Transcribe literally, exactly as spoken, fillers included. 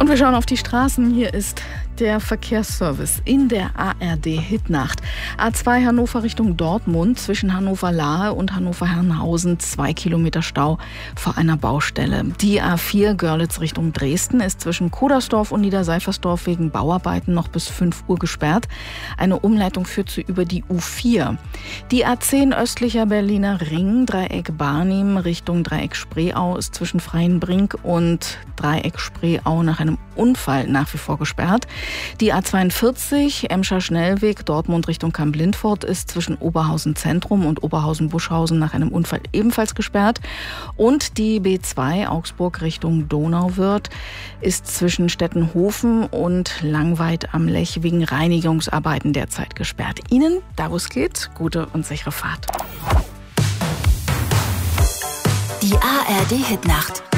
Und wir schauen auf die Straßen. Hier ist der Verkehrsservice in der A R D-Hitnacht. A zwei Hannover Richtung Dortmund, zwischen Hannover-Lahe und Hannover-Herrenhausen, zwei Kilometer Stau vor einer Baustelle. Die A vier Görlitz Richtung Dresden ist zwischen Kodersdorf und Niederseifersdorf wegen Bauarbeiten noch bis fünf Uhr gesperrt. Eine Umleitung führt zu über die U vier. Die A zehn östlicher Berliner Ring, Dreieck Barnim Richtung Dreieck Spreeau ist zwischen Freienbrink und Dreieck Spreeau nach einem Unfall nach wie vor gesperrt. Die A zweiundvierzig, Emscher Schnellweg, Dortmund Richtung Kamp-Lindfort ist zwischen Oberhausen Zentrum und Oberhausen-Buschhausen nach einem Unfall ebenfalls gesperrt. Und die B zwei, Augsburg Richtung Donauwörth, ist zwischen Stettenhofen und Langweid am Lech wegen Reinigungsarbeiten derzeit gesperrt. Ihnen, da wo es geht, gute und sichere Fahrt. Die A R D-Hitnacht.